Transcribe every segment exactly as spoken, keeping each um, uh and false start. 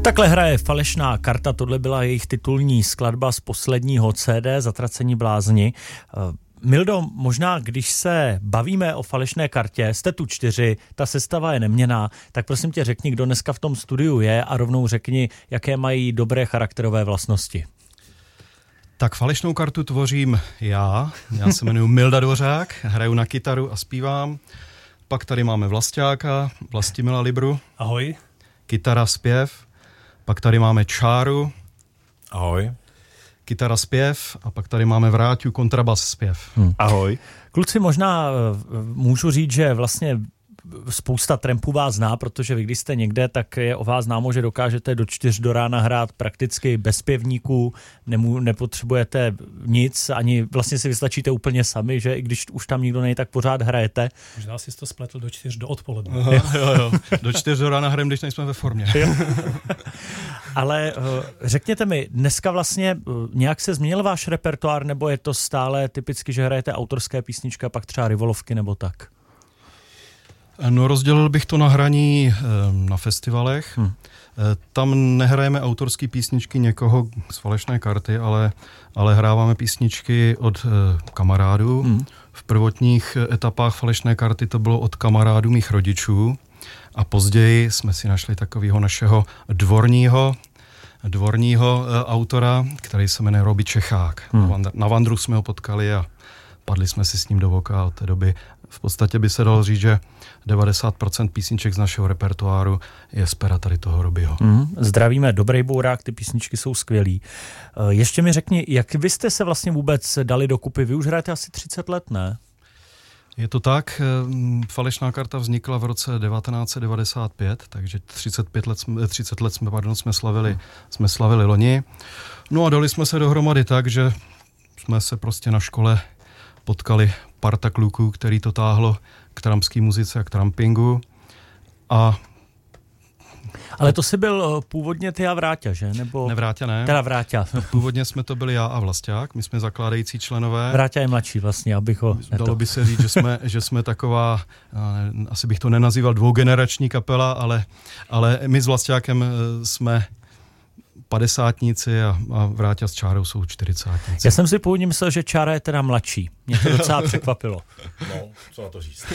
Takhle hraje Falešná karta, tohle byla jejich titulní skladba z posledního C D Zatracení blázni. Mildo, možná když se bavíme o falešné kartě, jste tu čtyři, ta sestava je neměnná, tak prosím tě řekni, kdo dneska v tom studiu je a rovnou řekni, jaké mají dobré charakterové vlastnosti. Tak falešnou kartu tvořím já, já se jmenuji Milda Dvořák, hraju na kytaru a zpívám. Pak tady máme Vlastáka, Vlastimila Libru. Ahoj. Kytara, zpěv. Pak tady máme Čáru. Ahoj. Kytara, zpěv a pak tady máme Vráťu, kontrabas, zpěv. Hmm. Ahoj. Kluci, možná můžu říct, že vlastně spousta trampů vás zná, protože vy, když jste někde, tak je o vás známo, že dokážete do čtyř do rána hrát prakticky bez zpěvníků, nemů, nepotřebujete nic, ani vlastně si vystačíte úplně sami, že i když už tam nikdo není, tak pořád hrajete. Možná jsi to spletl do čtyř do odpoledne. Aha, jo, jo. Do čtyř do rána hrajeme, když nejsme ve formě. Ale řekněte mi, dneska vlastně nějak se změnil váš repertoár, nebo je to stále typicky, že hrajete autorské písničky a pak třeba rivolovky nebo tak? No, rozdělil bych to na hraní na festivalech. Hmm. Tam nehrajeme autorské písničky někoho z falešné karty, ale, ale hráváme písničky od kamarádů. Hmm. V prvotních etapách falešné karty to bylo od kamarádů mých rodičů a později jsme si našli takového našeho dvorního, dvorního autora, který se jmenuje Robi Čechák. Hmm. Na Vandru jsme ho potkali a padli jsme si s ním do voka a od té doby v podstatě by se dalo říct, že devadesát procent písniček z našeho repertoáru je z pera tady toho Robiho. Mm, zdravíme, dobrý bourák, ty písničky jsou skvělý. Ještě mi řekni, jak byste se vlastně vůbec dali dokupy? Vy už hrajete asi třicet let, ne? Je to tak. Falešná karta vznikla v roce devatenáct set devadesát pět, takže třicet pět let, třicet let jsme, pardon, jsme, slavili, jsme slavili loni. No a dali jsme se dohromady tak, že jsme se prostě na škole potkali parta kluků, který to táhlo k trampské muzice a k trampingu. A ale to jsi byl původně ty a Vráťa, že? Nebo... Ne, Vráťa ne. Teda Vráťa. Původně jsme to byli já a Vlasták, my jsme zakládající členové. Vráťa je mladší vlastně, abych ho... Dalo by se říct, že jsme, že jsme taková, asi bych to nenazýval dvougenerační kapela, ale, ale my s Vlastákem jsme padesátníci a, a Vráťa s Čárou jsou čtyřicátníci. Já jsem si původně myslel, že Čára je teda mladší. Mě to docela překvapilo. No, co na to říct.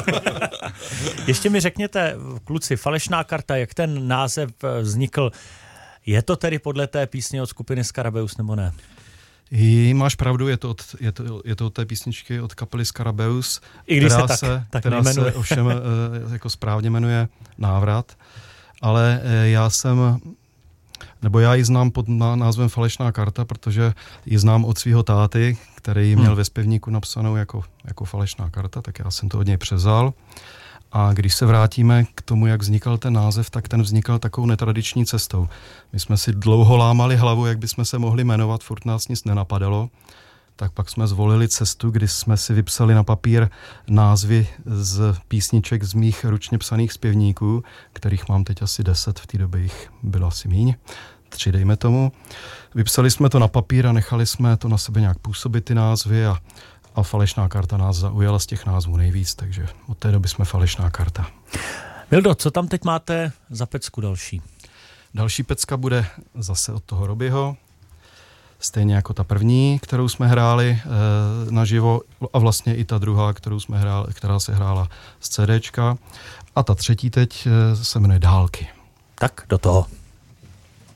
Ještě mi řekněte, kluci, Falešná karta, jak ten název vznikl, je to tedy podle té písně od skupiny Skarabeus nebo ne? I máš pravdu, je to, od, je, to, je to od té písničky od kapely Skarabeus, I když která, se, se, tak, tak která se ovšem jako správně jmenuje Návrat, ale já jsem... Nebo já ji znám pod názvem Falešná karta, protože ji znám od svého táty, který měl hmm. ve zpěvníku napsanou jako, jako Falešná karta, tak já jsem to od něj převzal. A když se vrátíme k tomu, jak vznikal ten název, tak ten vznikal takovou netradiční cestou. My jsme si dlouho lámali hlavu, jak bychom se mohli jmenovat, furt nás nic nenapadalo. Tak pak jsme zvolili cestu, kdy jsme si vypsali na papír názvy z písniček z mých ručně psaných zpěvníků, kterých mám teď asi deset, v té době jich bylo asi míň, tři dejme tomu. Vypsali jsme to na papír a nechali jsme to na sebe nějak působit, ty názvy, a, a Falešná karta nás zaujala z těch názvů nejvíc, takže od té doby jsme Falešná karta. Mildo, co tam teď máte za pecku další? Další pecka bude zase od toho Robiho. Stejně jako ta první, kterou jsme hráli e, naživo, a vlastně i ta druhá, kterou jsme hráli, která se hrála z CDčka. A ta třetí teď e, se jmenuje Dálky. Tak do toho.